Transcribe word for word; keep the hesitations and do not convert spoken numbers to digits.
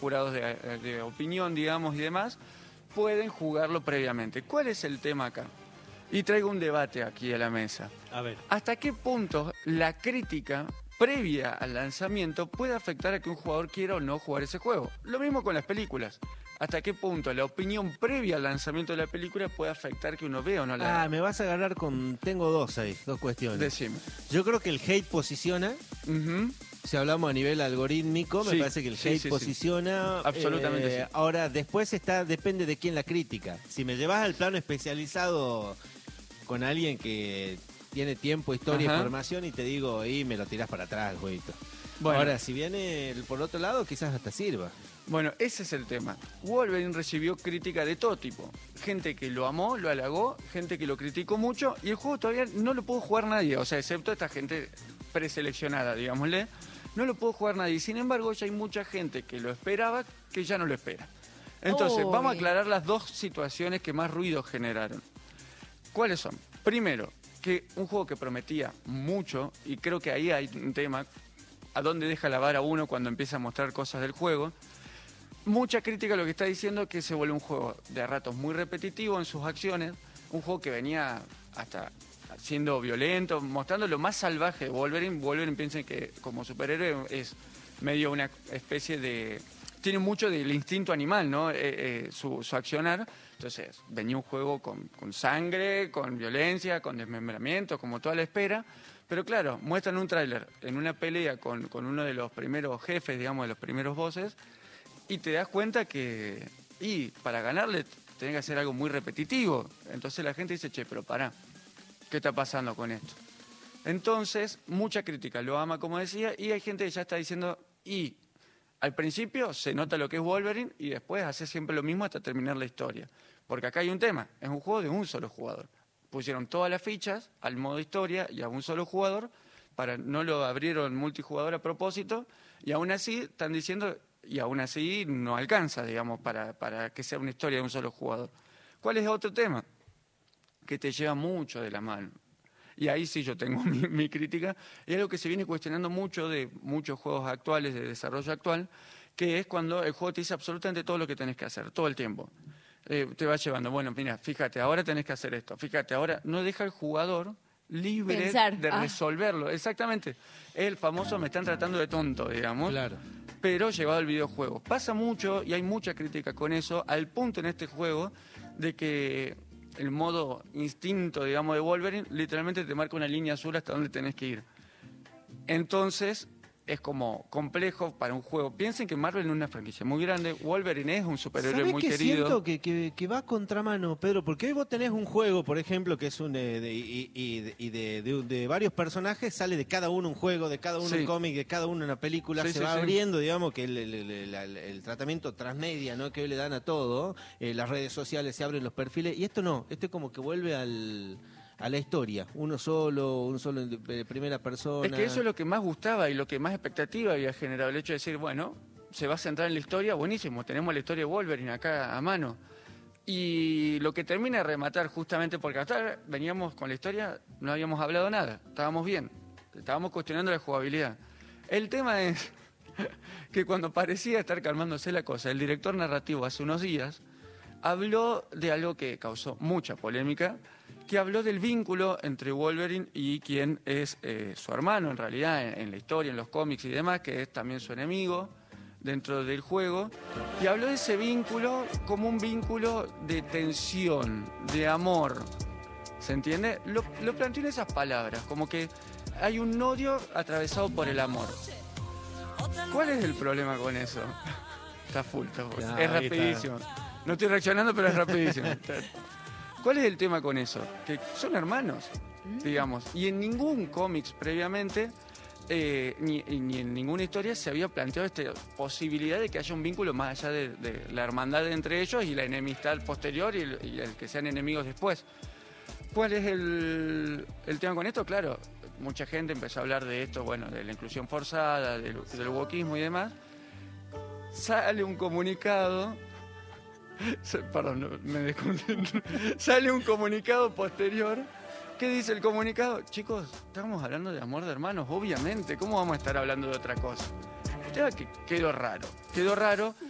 jurados de, de opinión, digamos, y demás, pueden jugarlo previamente. ¿Cuál es el tema acá? Y traigo un debate aquí a la mesa. A ver. ¿Hasta qué punto la crítica previa al lanzamiento puede afectar a que un jugador quiera o no jugar ese juego? Lo mismo con las películas. ¿Hasta qué punto la opinión previa al lanzamiento de la película puede afectar que uno vea o no la vea? Ah, me vas a agarrar con... Tengo dos ahí, dos cuestiones. Decime. Yo creo que el hate posiciona. Uh-huh. Si hablamos a nivel algorítmico, me Sí, parece que el sí, hate sí, sí. posiciona. Absolutamente eh, sí. Ahora, después está depende de quién la critica. Si me llevas al plano especializado con alguien que tiene tiempo, historia, Ajá. información y te digo, y me lo tirás para atrás, güeyito. Bueno. Ahora, si viene el- por otro lado, quizás hasta sirva. Bueno, ese es el tema. Wolverine recibió crítica de todo tipo. Gente que lo amó, lo halagó, gente que lo criticó mucho y el juego todavía no lo pudo jugar nadie, o sea, excepto esta gente preseleccionada, digámosle. No lo pudo jugar nadie. Sin embargo, ya hay mucha gente que lo esperaba que ya no lo espera. Entonces, Uy. vamos a aclarar las dos situaciones que más ruido generaron. ¿Cuáles son? Primero, que un juego que prometía mucho, y creo que ahí hay un tema, a dónde deja la vara uno cuando empieza a mostrar cosas del juego. Mucha crítica lo que está diciendo es que se vuelve un juego de a ratos muy repetitivo en sus acciones, un juego que venía hasta siendo violento, mostrando lo más salvaje de Wolverine. Wolverine, piensen que como superhéroe es medio una especie de... Tiene mucho del instinto animal, ¿no? Eh, eh, su, su accionar. Entonces, venía un juego con, con sangre, con violencia, con desmembramiento, como toda la espera. Pero claro, muestran un tráiler en una pelea con, con uno de los primeros jefes, digamos, de los primeros bosses, y te das cuenta que, y para ganarle tenés que hacer algo muy repetitivo. Entonces la gente dice, che, pero pará, ¿qué está pasando con esto? Entonces, mucha crítica lo ama, como decía, y hay gente que ya está diciendo, y al principio se nota lo que es Wolverine y después hace siempre lo mismo hasta terminar la historia. Porque acá hay un tema, es un juego de un solo jugador. Pusieron todas las fichas al modo historia y a un solo jugador, para no lo abrieron multijugador a propósito, y aún así están diciendo, y aún así no alcanza, digamos, para, para que sea una historia de un solo jugador. ¿Cuál es otro tema? Que te lleva mucho de la mano. Y ahí sí yo tengo mi, mi crítica. Es algo que se viene cuestionando mucho de muchos juegos actuales, de desarrollo actual, que es cuando el juego te dice absolutamente todo lo que tenés que hacer, todo el tiempo. Eh, te va llevando, bueno, mira, fíjate, ahora tenés que hacer esto, fíjate, ahora no deja al jugador libre Pensar. de Ah. resolverlo. Exactamente. Es el famoso me están tratando de tonto, digamos. Claro. Pero llevado al videojuego. Pasa mucho y hay mucha crítica con eso, al punto en este juego de que el modo instinto, digamos, de Wolverine, literalmente te marca una línea azul hasta donde tenés que ir. Entonces, es como complejo para un juego. Piensen que Marvel es una franquicia muy grande, Wolverine es un superhéroe ¿Sabés muy qué querido. siento que, que, que va a contramano, Pedro? Porque hoy vos tenés un juego, por ejemplo, que es un eh, de, y, y, de, y de, de, de varios personajes, sale de cada uno un juego, de cada uno Sí. un cómic, de cada uno una película, Sí, se sí, va sí. abriendo, digamos, que el, el, el, el- el- el tratamiento transmedia, ¿no? Que hoy le dan a todo, eh, las redes sociales se abren los perfiles, y esto no, esto es como que vuelve al... a la historia, uno solo, un solo en de primera persona. Es que eso es lo que más gustaba y lo que más expectativa había generado. El hecho de decir, bueno, se va a centrar en la historia, buenísimo, tenemos la historia de Wolverine acá a mano. Y lo que termina de rematar, justamente porque hasta veníamos con la historia, no habíamos hablado nada, estábamos bien, estábamos cuestionando la jugabilidad. El tema es que cuando parecía estar calmándose la cosa, el director narrativo hace unos días habló de algo que causó mucha polémica, que habló del vínculo entre Wolverine y quien es eh, su hermano, en realidad, en, en la historia, en los cómics y demás, que es también su enemigo dentro del juego, y habló de ese vínculo como un vínculo de tensión, de amor, ¿se entiende? Lo, lo planteó en esas palabras, como que hay un odio atravesado por el amor. ¿Cuál es el problema con eso? Está full, está full. Ah, es ahí está. rapidísimo. No estoy reaccionando, pero es rapidísimo. ¿Cuál es el tema con eso? Que son hermanos, digamos. Y en ningún cómics previamente, eh, ni, ni en ninguna historia se había planteado esta posibilidad de que haya un vínculo más allá de, de la hermandad entre ellos y la enemistad posterior y el, y el que sean enemigos después. ¿Cuál es el, el tema con esto? Claro, mucha gente empezó a hablar de esto, bueno, de la inclusión forzada, del, del wokismo y demás. Sale un comunicado... Perdón, no, me desconcentro. Sale un comunicado posterior. ¿Qué dice el comunicado? Chicos, estamos hablando de amor de hermanos, obviamente. ¿Cómo vamos a estar hablando de otra cosa? Ya que quedó raro. Quedó raro